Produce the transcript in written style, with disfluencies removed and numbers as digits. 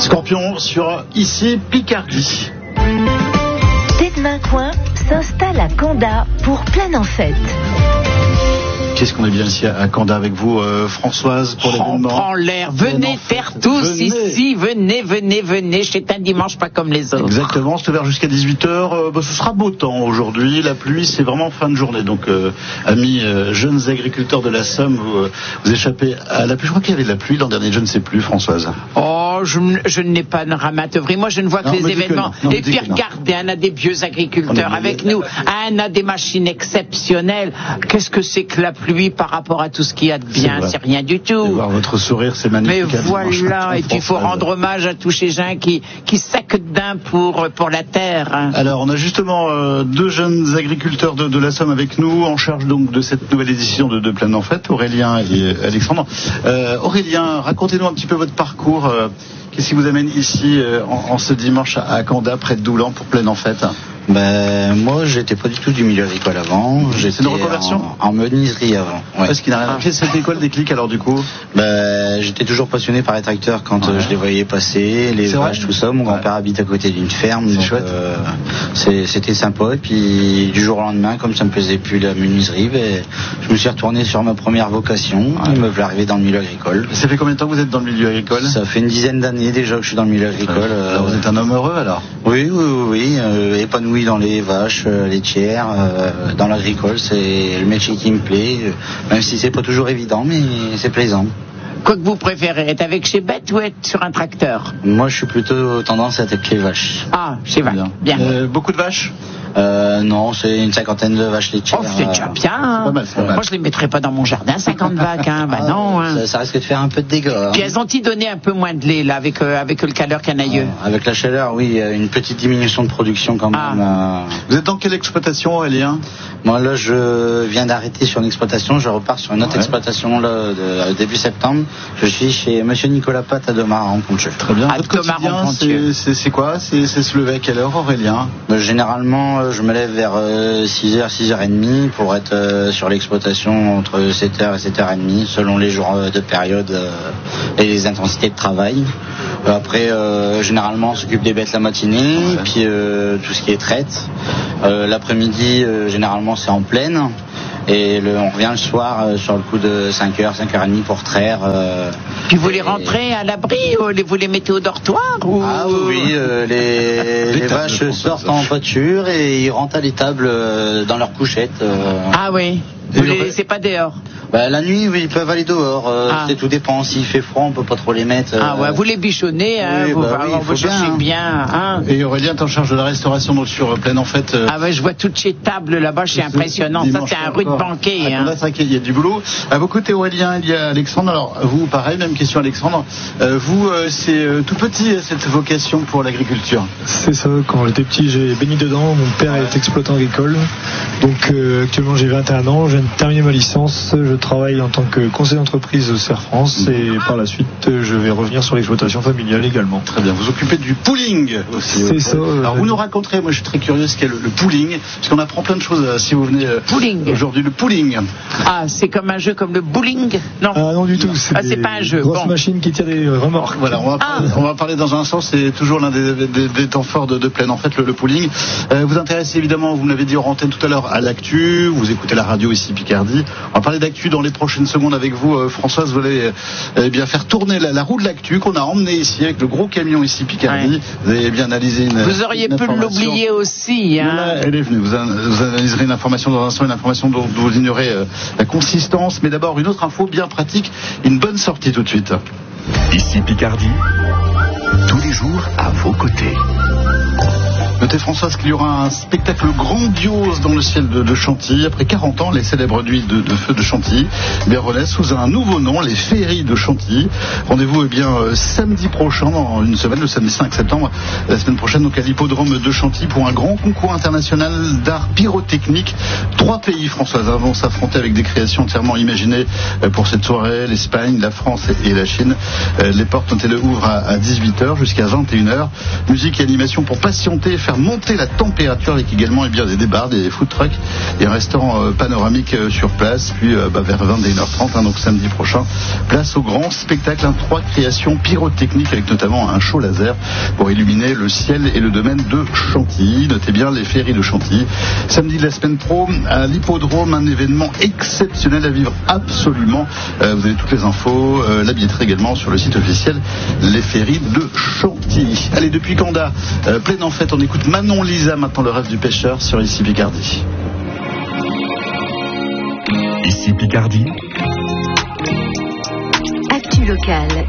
Scorpion sur ici Picardie. Tête Main Coin s'installe à Condat pour Plein en Fête. Qu'est-ce qu'on est bien ici à Condat avec vous, Françoise, pour l'événement. On prend l'air, venez faire tous ici, venez, c'est un dimanche pas comme les autres. Exactement, c'est ouvert jusqu'à 18h, ce sera beau temps aujourd'hui, la pluie c'est vraiment fin de journée, donc amis jeunes agriculteurs de la Somme, vous échappez à la pluie, je crois qu'il y avait de la pluie l'an dernier, je ne sais plus Françoise. Oh, je n'ai pas de ramatovrie, moi je ne vois que les événements, et puis regardez, on a des vieux agriculteurs avec nous, on a des machines exceptionnelles, qu'est-ce que c'est que la pluie par rapport à tout ce qu'il y a de bien, c'est rien du tout. Et voir votre sourire, c'est magnifique. Mais voilà, et puis il faut rendre hommage à tous ces gens qui s'accudent pour la terre. Alors, on a justement deux jeunes agriculteurs de la Somme avec nous, en charge donc de cette nouvelle édition de Plein en Fête, Aurélien et Alexandre. Aurélien, racontez-nous un petit peu votre parcours. Qu'est-ce qui vous amène ici en ce dimanche à Condat, près de Doulan, pour Plein en Fête? Moi, j'étais pas du tout du milieu agricole avant. C'est une reconversion en menuiserie avant. Ouais. Parce qu'il n'a rien fait cette école Déclic alors du coup. J'étais toujours passionné par les tracteurs quand je les voyais passer, les vaches, tout ça. Mon grand-père habite à côté d'une ferme, donc c'était sympa. Et puis du jour au lendemain, comme ça me plaisait plus la menuiserie, je me suis retourné sur ma première vocation. Il me plaît arriver dans le milieu agricole. Ça fait combien de temps que vous êtes dans le milieu agricole? Ça fait une dizaine d'années déjà que je suis dans le milieu agricole. Alors vous êtes un homme heureux alors? Oui, épanoui dans les vaches laitières, dans l'agricole, c'est le métier qui me plaît, même si c'est pas toujours évident, mais c'est plaisant. Quoi que vous préférez, être avec chez bêtes ou être sur un tracteur? Moi, je suis plutôt tendance à être avec les vaches. Ah, chez vaches, bien. Beaucoup de vaches? Non, c'est une cinquantaine de vaches laitières. Oh, c'est déjà bien. Hein. C'est pas mal. Moi, je les mettrais pas dans mon jardin, 50 vaches. Non. Hein. Ça risque de faire un peu de dégâts. Puis elles ont-y donné un peu moins de lait là, avec le caleur canailleux. Avec la chaleur, oui, une petite diminution de production quand même. Vous êtes dans quelle exploitation, Aurélien? Moi, là, je viens d'arrêter sur une exploitation. Je repars sur une autre exploitation là, début septembre. Je suis chez Monsieur Nicolas Pat à Domarin-Pontieux. Très bien. Votre quotidien, c'est quoi? C'est se lever à quelle heure, Aurélien? Généralement, je me lève vers 6h, 6h30 pour être sur l'exploitation entre 7h et 7h30 selon les jours de période et les intensités de travail. Après, généralement, on s'occupe des bêtes la matinée, puis tout ce qui est traite. L'après-midi, généralement, c'est en plaine. Et on revient le soir sur le coup de 5h, 5h30 pour traire. Puis vous les rentrez à l'abri ou vous les mettez au dortoir ou... Ah oui, les vaches sortent en voiture et ils rentrent à l'étable dans leur couchette. Ah oui, vous les laissez pas dehors? La nuit, oui, ils peuvent aller dehors. C'est tout dépend. S'il fait froid, on peut pas trop les mettre. Vous les bichonnez, vous cherchez bien. Hein. Et Aurélien est en charge de la restauration donc sur Plein en Fête. Je vois toutes ces tables là-bas, c'est impressionnant. Ça, c'est un rude banquet. C'est vrai qu'il y a du boulot. À vos côtés, Aurélien, il y a Alexandre. Alors, vous, pareil, même question, Alexandre. Vous, c'est tout petit, cette vocation pour l'agriculture. C'est ça. Quand j'étais petit, j'ai baigné dedans. Mon père est exploitant agricole. Donc, actuellement, j'ai 21 ans. Je viens de terminer ma licence. Je travaille en tant que conseiller d'entreprise au CER France et par la suite je vais revenir sur l'exploitation familiale également. Très bien, vous occupez du pooling aussi. C'est ça. Alors vous nous raconterez, moi je suis très curieux ce qu'est le pooling, parce qu'on apprend plein de choses si vous venez aujourd'hui. Le pooling. Ah, c'est comme un jeu comme le bowling? Non. Ah non du tout, c'est pas un jeu. Grosse machine qui tire des remorques. Voilà, on va parler dans un sens, c'est toujours l'un des temps forts de Plein en Fête, le pooling. Vous intéressez évidemment, vous me l'avez dit en antenne tout à l'heure, à l'actu, vous écoutez la radio ici Picardie. On va parler d'actu dans les prochaines secondes avec vous, Françoise. Vous allez bien faire tourner la roue de l'actu qu'on a emmenée ici avec le gros camion ici Picardie. Ouais. Vous avez bien analysé vous auriez pu l'oublier aussi. Hein. Elle est venue. Vous analyserez une information dans un instant, une information dont vous ignorez la consistance. Mais d'abord, une autre info bien pratique, une bonne sortie tout de suite. Ici Picardie, tous les jours à vos côtés. Notez, Françoise, qu'il y aura un spectacle grandiose dans le ciel de Chantilly. Après 40 ans, les célèbres nuits de feu de Chantilly renaissent sous un nouveau nom, les Féeries de Chantilly. Rendez-vous samedi prochain, dans une semaine, le samedi 5 septembre, la semaine prochaine, donc à l'hippodrome de Chantilly, pour un grand concours international d'art pyrotechnique. 3 pays, Françoise, vont s'affronter avec des créations entièrement imaginées pour cette soirée. L'Espagne, la France et la Chine. Les portes ouvrent à 18h jusqu'à 21h. Musique et animation pour patienter et faire monter la température avec également des bars, des food trucks et un restaurant panoramique sur place. Puis vers 21h30, donc samedi prochain, place au grand spectacle, 3 créations pyrotechniques avec notamment un show laser pour illuminer le ciel et le domaine de Chantilly. Notez bien les féeries de Chantilly. Samedi de la semaine pro, à l'hippodrome, un événement exceptionnel à vivre absolument. Vous avez toutes les infos, la billetterie également sur le site officiel Les Féeries de Chantilly. Allez, depuis Canda, pleine en fête, on écoute Manon Lisa, maintenant le rêve du pêcheur sur Ici Picardie. Ici Picardie. Actu locale.